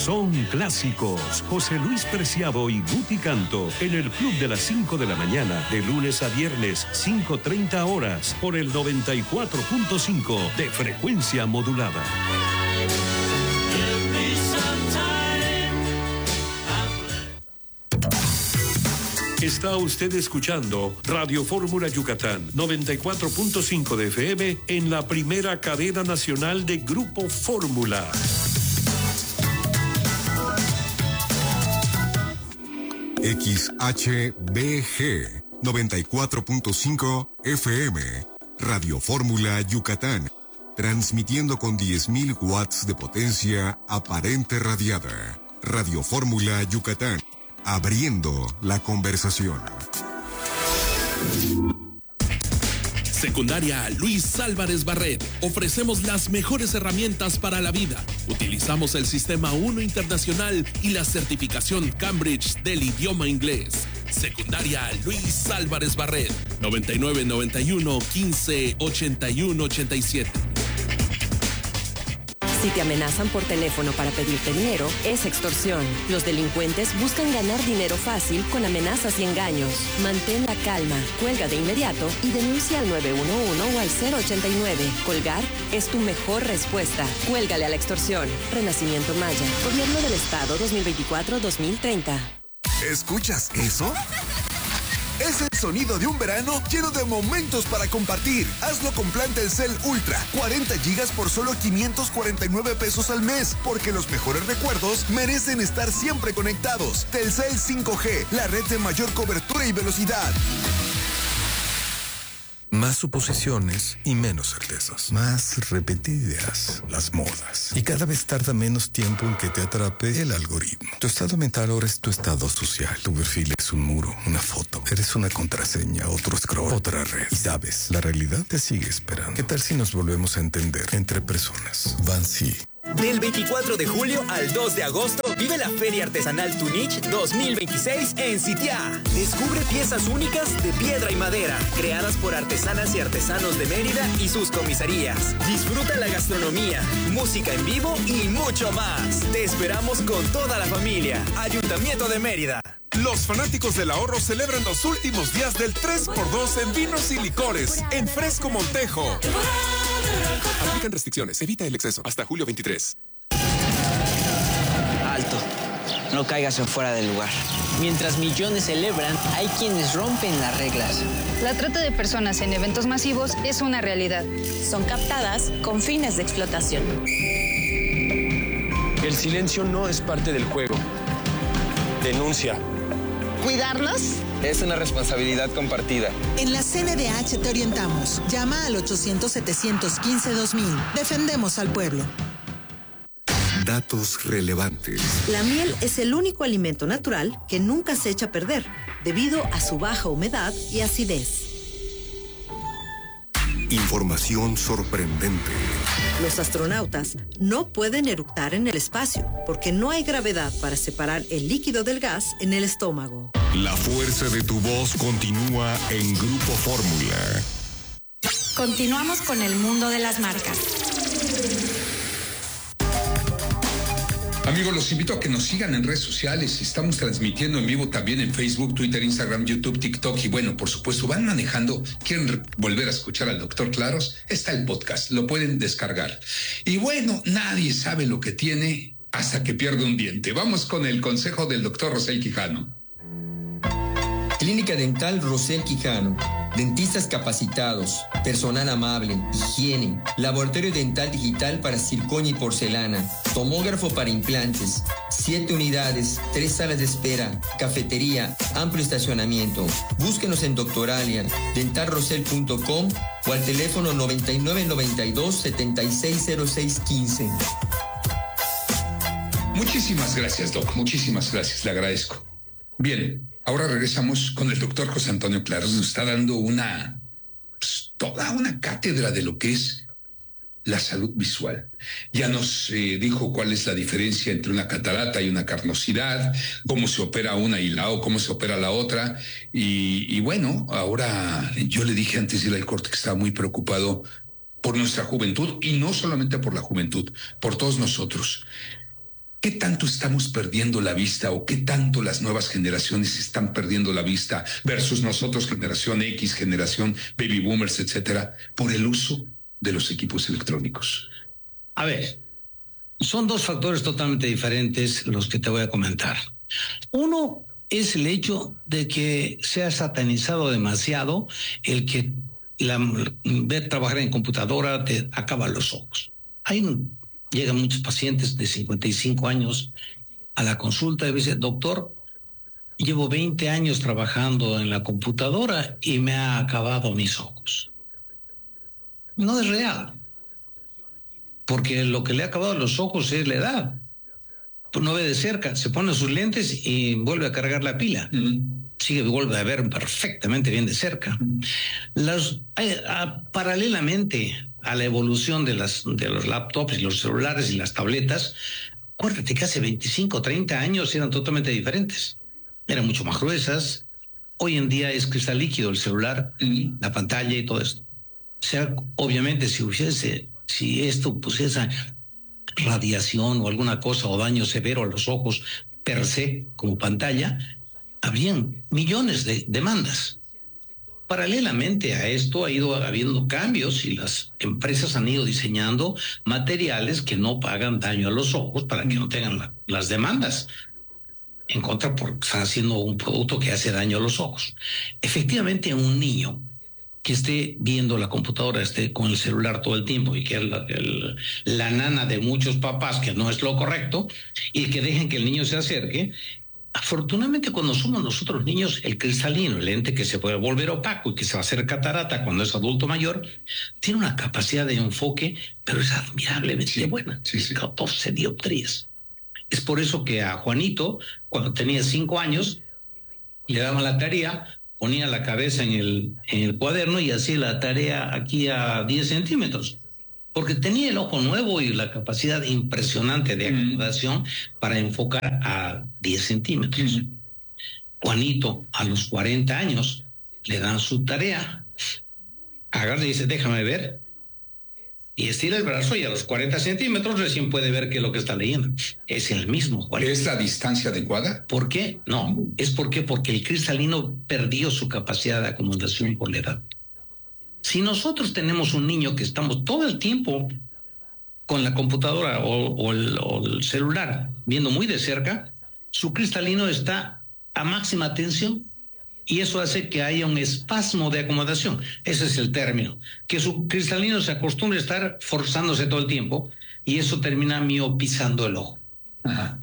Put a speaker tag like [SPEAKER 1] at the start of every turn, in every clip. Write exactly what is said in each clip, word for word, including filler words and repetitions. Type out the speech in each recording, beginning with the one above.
[SPEAKER 1] Son clásicos. José Luis Preciado y Guti Canto en el Club de las cinco de la mañana, de lunes a viernes, cinco treinta horas, por el noventa y cuatro punto cinco de frecuencia modulada. Está usted escuchando Radio Fórmula Yucatán, noventa y cuatro punto cinco de F M en la primera cadena nacional de Grupo Fórmula.
[SPEAKER 2] X H B G noventa y cuatro punto cinco F M, Radio Fórmula Yucatán, transmitiendo con diez mil watts de potencia aparente radiada. Radio Fórmula Yucatán, abriendo la conversación.
[SPEAKER 3] Secundaria Luis Álvarez Barret. Ofrecemos las mejores herramientas para la vida. Utilizamos el Sistema uno Internacional y la certificación Cambridge del idioma inglés. Secundaria Luis Álvarez Barret. noventa y nueve noventa y uno quince ochenta y uno ochenta y siete.
[SPEAKER 4] Si te amenazan por teléfono para pedirte dinero, es extorsión. Los delincuentes buscan ganar dinero fácil con amenazas y engaños. Mantén la calma, cuelga de inmediato y denuncia al nueve uno uno o al cero ochenta y nueve. Colgar es tu mejor respuesta. Cuélgale a la extorsión. Renacimiento Maya. Gobierno del Estado dos mil veinticuatro a dos mil treinta.
[SPEAKER 5] ¿Escuchas eso? Es el sonido de un verano lleno de momentos para compartir. Hazlo con plan Telcel Ultra, cuarenta gigas por solo quinientos cuarenta y nueve pesos al mes, porque los mejores recuerdos merecen estar siempre conectados. Telcel cinco G, la red de mayor cobertura y velocidad.
[SPEAKER 6] Más suposiciones y menos certezas. Más repetidas las modas. Y cada vez tarda menos tiempo en que te atrape el algoritmo. Tu estado mental ahora es tu estado social. Tu perfil es un muro, una foto. Eres una contraseña, otro scroll, otra red. Y sabes, la realidad te sigue esperando. ¿Qué tal si nos volvemos a entender entre personas? Bansi.
[SPEAKER 7] Del veinticuatro de julio al dos de agosto, vive la Feria Artesanal Tunich dos mil veintiséis en Sitiá. Descubre piezas únicas de piedra y madera, creadas por artesanas y artesanos de Mérida y sus comisarías. Disfruta la gastronomía, música en vivo y mucho más. Te esperamos con toda la familia. Ayuntamiento de Mérida.
[SPEAKER 8] Los fanáticos del ahorro celebran los últimos días del tres por dos en vinos y licores en Fresco Montejo. Aplican restricciones, evita el exceso. Hasta julio veintitrés.
[SPEAKER 9] Alto, no caigas en fuera del lugar. Mientras millones celebran, hay quienes rompen las reglas.
[SPEAKER 10] La trata de personas en eventos masivos es una realidad.
[SPEAKER 11] Son captadas con fines de explotación.
[SPEAKER 12] El silencio no es parte del juego. Denuncia.
[SPEAKER 13] ¿Cuidarnos?
[SPEAKER 12] Es una responsabilidad compartida.
[SPEAKER 13] En la C N D H te orientamos. Llama al ochocientos setecientos quince dos mil. Defendemos al pueblo.
[SPEAKER 2] Datos relevantes.
[SPEAKER 14] La miel es el único alimento natural que nunca se echa a perder, debido a su baja humedad y acidez.
[SPEAKER 2] Información sorprendente.
[SPEAKER 14] Los astronautas no pueden eructar en el espacio porque no hay gravedad para separar el líquido del gas en el estómago.
[SPEAKER 2] La fuerza de tu voz continúa en Grupo Fórmula.
[SPEAKER 11] Continuamos con el mundo de las marcas.
[SPEAKER 15] Amigos, los invito a que nos sigan en redes sociales. Estamos transmitiendo en vivo también en Facebook, Twitter, Instagram, YouTube, TikTok. Y bueno, por supuesto, van manejando, quieren volver a escuchar al doctor Claros, está el podcast, lo pueden descargar. Y bueno, nadie sabe lo que tiene hasta que pierde un diente. Vamos con el consejo del doctor Rosel Quijano.
[SPEAKER 16] Clínica Dental Rosel Quijano. Dentistas capacitados, personal amable, higiene, laboratorio dental digital para circonia y porcelana, tomógrafo para implantes, siete unidades, tres salas de espera, cafetería, amplio estacionamiento. Búsquenos en Doctoralia, dental rosel punto com o al teléfono noventa y nueve noventa y dos setenta y seis cero seis quince.
[SPEAKER 15] Muchísimas gracias, Doc, muchísimas gracias, le agradezco. Bien. Ahora regresamos con el doctor José Antonio Claros. Nos está dando una, pues, toda una cátedra de lo que es la salud visual. Ya nos eh, dijo cuál es la diferencia entre una catarata y una carnosidad, cómo se opera una y la o cómo se opera la otra. Y, y bueno, ahora yo le dije antes de ir al corte que estaba muy preocupado por nuestra juventud, y no solamente por la juventud, por todos nosotros. ¿Qué tanto estamos perdiendo la vista o qué tanto las nuevas generaciones están perdiendo la vista versus nosotros, generación X, generación baby boomers, etcétera, por el uso de los equipos electrónicos?
[SPEAKER 17] A ver, son dos factores totalmente diferentes los que te voy a comentar. Uno es el hecho de que se ha satanizado demasiado el que la, ver trabajar en computadora te acaba los ojos. Hay un, llegan muchos pacientes de cincuenta y cinco años a la consulta y dicen, doctor, llevo veinte años trabajando en la computadora y me ha acabado mis ojos. No es real, porque lo que le ha acabado los ojos es la edad. Pues no ve de cerca, se pone sus lentes y vuelve a cargar la pila. Mm. Sigue, vuelve a ver perfectamente bien de cerca. Las, a, paralelamente a la evolución de, las, de los laptops y los celulares y las tabletas, acuérdate que hace veinticinco, treinta años eran totalmente diferentes. Eran mucho más gruesas. Hoy en día es cristal líquido el celular, mm. la pantalla y todo esto. O sea, obviamente si hubiese, si esto pusiese radiación o alguna cosa o daño severo a los ojos per se como pantalla, habrían millones de demandas. Paralelamente a esto ha ido habiendo cambios y las empresas han ido diseñando materiales que no pagan daño a los ojos para que no tengan la, las demandas en contra porque están haciendo un producto que hace daño a los ojos. Efectivamente, un niño que esté viendo la computadora, esté con el celular todo el tiempo y que es la, el, la nana de muchos papás, que no es lo correcto, y que dejen que el niño se acerque. Afortunadamente, cuando somos nosotros niños, el cristalino, el lente que se puede volver opaco y que se va a hacer catarata cuando es adulto mayor, tiene una capacidad de enfoque, pero es admirablemente sí, buena, sí, sí. catorce dioptrías. Es por eso que a Juanito, cuando tenía cinco años, le daban la tarea, ponía la cabeza en el, en el cuaderno y hacía la tarea aquí a diez centímetros, porque tenía el ojo nuevo y la capacidad impresionante de acomodación mm. para enfocar a diez centímetros. Mm. Juanito, a los cuarenta años, le dan su tarea, agarra y dice, déjame ver, y estira el brazo y a los cuarenta centímetros recién puede ver qué es lo que está leyendo. Es el mismo, Juanito.
[SPEAKER 15] ¿Es la distancia adecuada?
[SPEAKER 17] ¿Por qué? No, es porque, porque el cristalino perdió su capacidad de acomodación por la edad. Si nosotros tenemos un niño que estamos todo el tiempo con la computadora o, o, el, o el celular viendo muy de cerca, su cristalino está a máxima tensión y eso hace que haya un espasmo de acomodación. Ese es el término. Que su cristalino se acostumbre a estar forzándose todo el tiempo y eso termina miopizando el ojo. Ajá.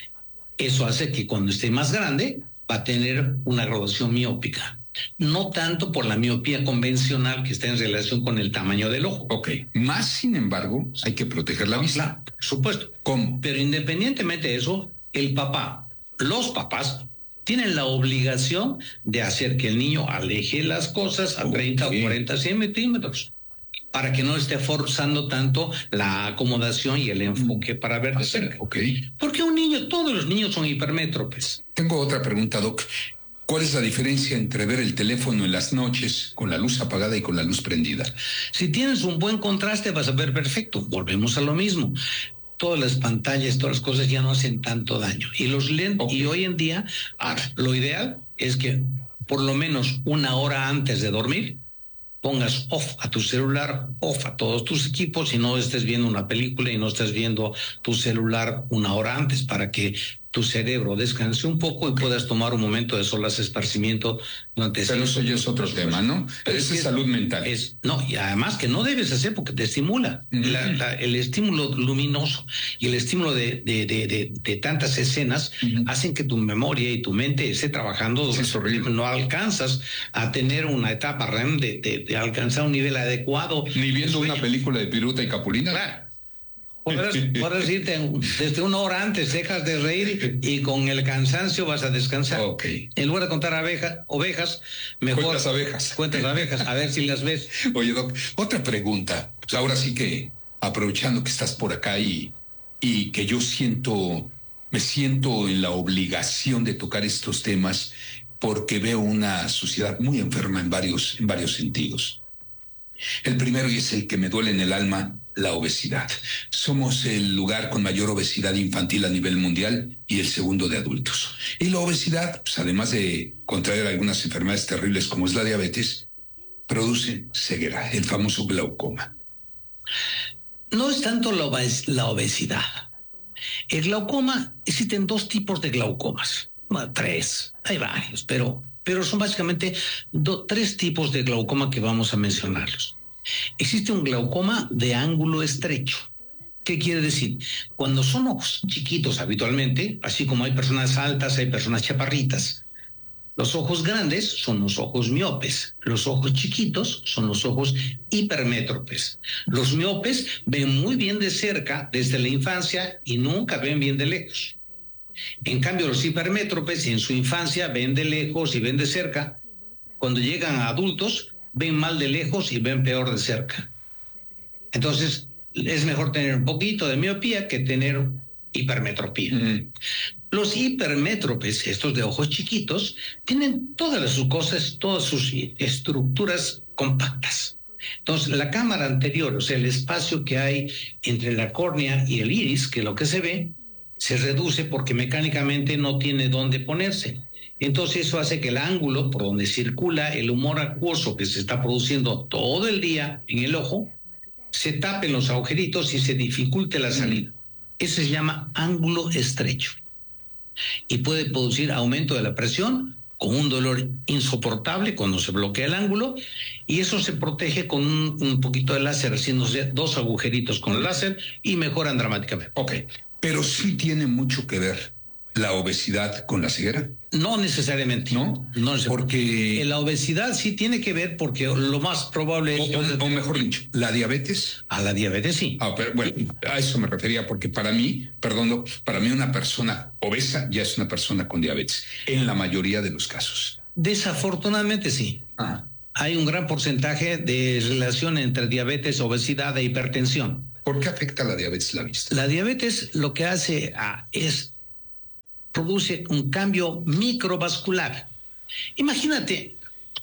[SPEAKER 17] Eso hace que cuando esté más grande va a tener una graduación miópica. No tanto por la miopía convencional que está en relación con el tamaño del ojo.
[SPEAKER 15] Ok. Más, sin embargo, hay que proteger la vista.
[SPEAKER 17] Claro, por supuesto.
[SPEAKER 15] ¿Cómo?
[SPEAKER 17] Pero independientemente de eso, el papá, los papás, tienen la obligación de hacer que el niño aleje las cosas a treinta okay. o cuarenta centímetros para que no esté forzando tanto la acomodación y el enfoque para ver de cerca.
[SPEAKER 15] Okay.
[SPEAKER 17] Porque un niño, todos los niños son hipermétropes.
[SPEAKER 15] Tengo otra pregunta, Doc. ¿Cuál es la diferencia entre ver el teléfono en las noches con la luz apagada y con la luz prendida?
[SPEAKER 17] Si tienes un buen contraste vas a ver perfecto. Volvemos a lo mismo. Todas las pantallas, todas las cosas ya no hacen tanto daño. Y los lentes, okay. y hoy en día, ahora, lo ideal es que por lo menos una hora antes de dormir pongas off a tu celular, off a todos tus equipos y no estés viendo una película y no estés viendo tu celular una hora antes para que tu cerebro descanse un poco y puedas tomar un momento de solas esparcimiento durante...
[SPEAKER 15] Pero eso ya es otro tema, ¿no? Pero es, es salud mental.
[SPEAKER 17] Es, no, y además que no debes hacer porque te estimula. Uh-huh. la, la, el estímulo luminoso y el estímulo de, de, de, de, de tantas escenas uh-huh. hacen que tu memoria y tu mente esté trabajando. Sí, es horrible. No alcanzas a tener una etapa R E M de, de, de alcanzar un nivel adecuado.
[SPEAKER 15] Ni viendo una película de Piruta y Capulina.
[SPEAKER 17] Claro. Podrás, podrás irte desde una hora antes, dejas de reír y con el cansancio vas a descansar.
[SPEAKER 15] Okay.
[SPEAKER 17] En lugar de contar abeja, ovejas, mejor
[SPEAKER 15] cuentas abejas.
[SPEAKER 17] Cuentas abejas, a ver si las ves.
[SPEAKER 15] Oye, Doc, otra pregunta. Pues ahora sí que, aprovechando que estás por acá y, y que yo siento, me siento en la obligación de tocar estos temas porque veo una sociedad muy enferma en varios, en varios sentidos. El primero, y es el que me duele en el alma, la obesidad. Somos el lugar con mayor obesidad infantil a nivel mundial y el segundo de adultos. Y la obesidad, pues, además de contraer algunas enfermedades terribles como es la diabetes, produce ceguera, el famoso glaucoma.
[SPEAKER 17] No es tanto la, obes- la obesidad. El glaucoma, existen dos tipos de glaucomas. Bueno, tres, hay varios, pero, pero son básicamente do, tres tipos de glaucoma que vamos a mencionarlos. Existe un glaucoma de ángulo estrecho. ¿Qué quiere decir? Cuando son ojos chiquitos habitualmente, así como hay personas altas, hay personas chaparritas. Los ojos grandes son los ojos miopes. Los ojos chiquitos son los ojos hipermétropes. Los miopes ven muy bien de cerca desde la infancia y nunca ven bien de lejos. En cambio, los hipermétropes en su infancia ven de lejos y ven de cerca. Cuando llegan a adultos, ven mal de lejos y ven peor de cerca. Entonces, es mejor tener un poquito de miopía que tener hipermetropía. Mm. Los hipermétropes, estos de ojos chiquitos, tienen todas sus cosas, todas sus estructuras compactas. Entonces, la cámara anterior, o sea, el espacio que hay entre la córnea y el iris, que es lo que se ve, se reduce porque mecánicamente no tiene dónde ponerse. Entonces eso hace que el ángulo por donde circula el humor acuoso que se está produciendo todo el día en el ojo, se tapen los agujeritos y se dificulte la salida. Eso se llama ángulo estrecho. Y puede producir aumento de la presión con un dolor insoportable cuando se bloquea el ángulo, y eso se protege con un, un poquito de láser, haciéndose dos agujeritos con el láser y mejoran dramáticamente.
[SPEAKER 15] Ok, pero sí tiene mucho que ver la obesidad con la ceguera.
[SPEAKER 17] No necesariamente.
[SPEAKER 15] ¿No?
[SPEAKER 17] No necesariamente.
[SPEAKER 15] Porque...
[SPEAKER 17] La obesidad sí tiene que ver porque lo más probable...
[SPEAKER 15] O, es... o, o mejor dicho, ¿la diabetes?
[SPEAKER 17] A la diabetes sí.
[SPEAKER 15] Ah, pero bueno, a eso me refería, porque para mí, perdón, para mí una persona obesa ya es una persona con diabetes, en la mayoría de los casos.
[SPEAKER 17] Desafortunadamente sí.
[SPEAKER 15] Ah.
[SPEAKER 17] Hay un gran porcentaje de relación entre diabetes, obesidad e hipertensión.
[SPEAKER 15] ¿Por qué afecta la diabetes la vista?
[SPEAKER 17] La diabetes lo que hace ah, es produce un cambio microvascular. Imagínate,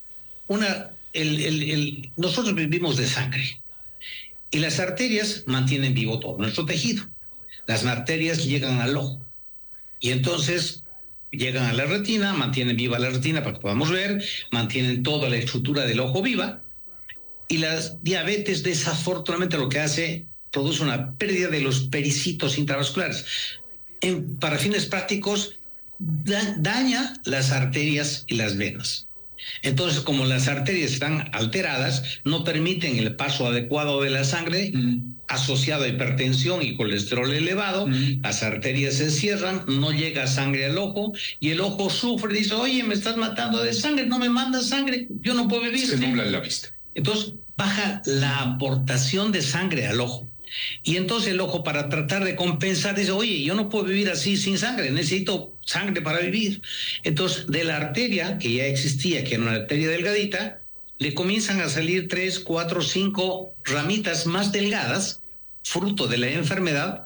[SPEAKER 17] una, el, el, el, nosotros vivimos de sangre y las arterias mantienen vivo todo nuestro tejido. Las arterias llegan al ojo y entonces llegan a la retina, mantienen viva la retina para que podamos ver, mantienen toda la estructura del ojo viva, y la diabetes desafortunadamente lo que hace, produce una pérdida de los pericitos intravasculares. En, para fines prácticos, da, daña las arterias y las venas. Entonces, como las arterias están alteradas, no permiten el paso adecuado de la sangre, mm. asociado a hipertensión y colesterol elevado, mm. las arterias se cierran, no llega sangre al ojo, y el ojo sufre, dice, oye, me estás matando de sangre, no me mandas sangre, yo no puedo vivir.
[SPEAKER 15] Se nubla la vista.
[SPEAKER 17] Entonces, baja la aportación de sangre al ojo. Y entonces el ojo, para tratar de compensar, dice, oye, yo no puedo vivir así sin sangre, necesito sangre para vivir. Entonces, de la arteria que ya existía, que era una arteria delgadita, le comienzan a salir tres, cuatro, cinco ramitas más delgadas, fruto de la enfermedad,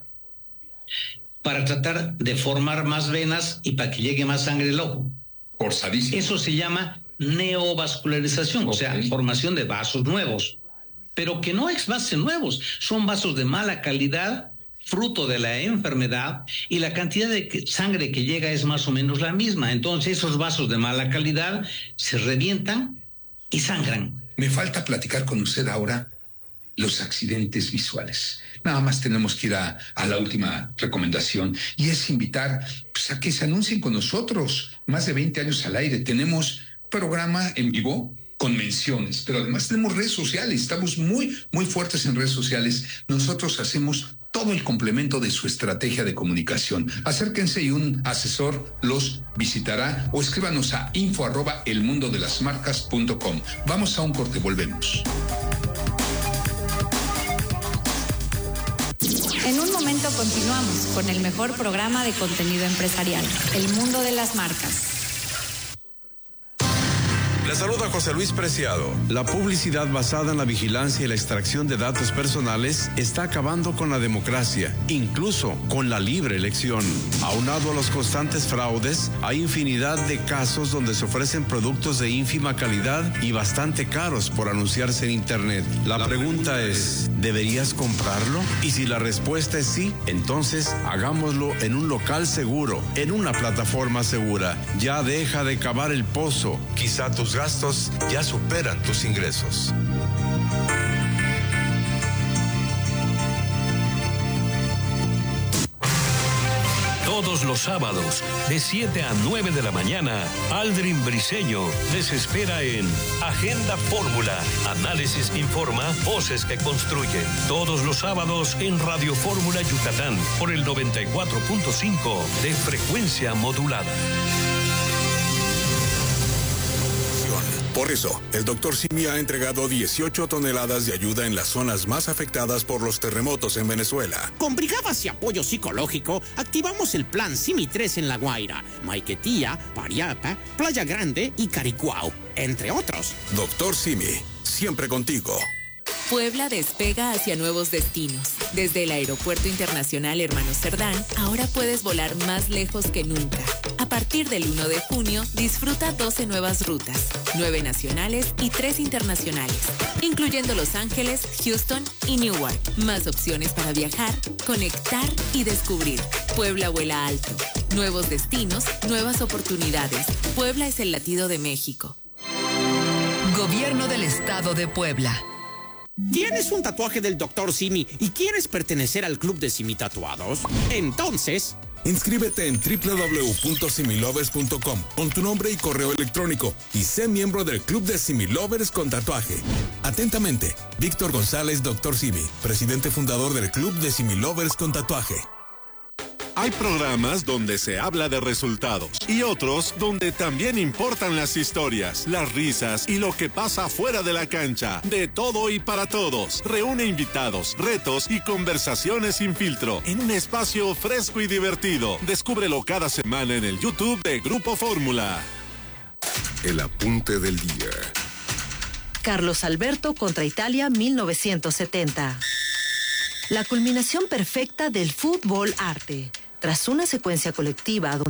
[SPEAKER 17] para tratar de formar más venas y para que llegue más sangre al ojo.
[SPEAKER 15] Forzadísimo.
[SPEAKER 17] Eso se llama neovascularización, okay. O sea, formación de vasos nuevos. Pero que no es vasos nuevos, son vasos de mala calidad, fruto de la enfermedad, y la cantidad de sangre que llega es más o menos la misma. Entonces esos vasos de mala calidad se revientan y sangran.
[SPEAKER 15] Me falta platicar con usted ahora los accidentes visuales. Nada más tenemos que ir a, a la última recomendación, y es invitar pues, a que se anuncien con nosotros. Más de veinte años al aire, tenemos programa en vivo con menciones, pero además tenemos redes sociales, estamos muy, muy fuertes en redes sociales. Nosotros hacemos todo el complemento de su estrategia de comunicación. Acérquense y un asesor los visitará, o escríbanos a info arroba elmundodelasmarcas punto com. Vamos a un corte, volvemos.
[SPEAKER 11] En un momento continuamos con el mejor programa de contenido empresarial, El Mundo de las Marcas.
[SPEAKER 18] Le saluda José Luis Preciado. La publicidad basada en la vigilancia y la extracción de datos personales está acabando con la democracia, incluso con la libre elección. Aunado a los constantes fraudes, hay infinidad de casos donde se ofrecen productos de ínfima calidad y bastante caros por anunciarse en Internet. La pregunta es, ¿Deberías comprarlo? Y si la respuesta es sí, entonces hagámoslo en un local seguro, en una plataforma segura. Ya deja de cavar el pozo. Quizá tus gastos ya superan tus ingresos.
[SPEAKER 1] Todos los sábados, de siete a nueve de la mañana, Aldrin Briseño les espera en Agenda Fórmula. Análisis que informa, voces que construyen. Todos los sábados en Radio Fórmula Yucatán, por el noventa y cuatro punto cinco de frecuencia modulada.
[SPEAKER 19] Por eso, el doctor Simi ha entregado dieciocho toneladas de ayuda en las zonas más afectadas por los terremotos en Venezuela.
[SPEAKER 20] Con brigadas y apoyo psicológico, activamos el plan Simi tres en La Guaira, Maiquetía, Pariapa, Playa Grande y Caricuao, entre otros.
[SPEAKER 19] Doctor Simi, siempre contigo.
[SPEAKER 21] Puebla despega hacia nuevos destinos. Desde el Aeropuerto Internacional Hermanos Cerdán, ahora puedes volar más lejos que nunca. A partir del uno de junio, disfruta doce nuevas rutas, nueve nacionales y tres internacionales, incluyendo Los Ángeles, Houston y Newark. Más opciones para viajar, conectar y descubrir. Puebla vuela alto. Nuevos destinos, nuevas oportunidades. Puebla es el latido de México.
[SPEAKER 22] Gobierno del Estado de Puebla.
[SPEAKER 20] ¿Tienes un tatuaje del doctor Simi y quieres pertenecer al club de Simi Tatuados? Entonces,
[SPEAKER 19] inscríbete en doble u doble u doble u punto similovers punto com con tu nombre y correo electrónico y sé miembro del club de Simi Lovers con tatuaje. Atentamente, Víctor González, doctor Simi, presidente fundador del club de Simi Lovers con tatuaje.
[SPEAKER 23] Hay programas donde se habla de resultados y otros donde también importan las historias, las risas y lo que pasa fuera de la cancha. De todo y para todos. Reúne invitados, retos y conversaciones sin filtro en un espacio fresco y divertido. Descúbrelo cada semana en el YouTube de Grupo Fórmula.
[SPEAKER 2] El apunte del día.
[SPEAKER 14] Carlos Alberto contra Italia mil novecientos setenta. La culminación perfecta del fútbol arte. Tras una secuencia colectiva donde